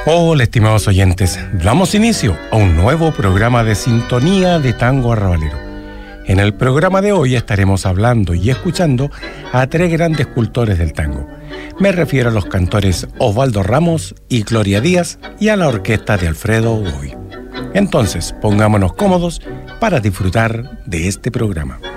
Hola, estimados oyentes. Damos inicio a un nuevo programa de Sintonía de Tango Arrabalero. En el programa de hoy estaremos hablando y escuchando a tres grandes cultores del tango. Me refiero a los cantores Osvaldo Ramos y Gloria Díaz y a la orquesta de Alfredo Goy. Entonces, pongámonos cómodos para disfrutar de este programa.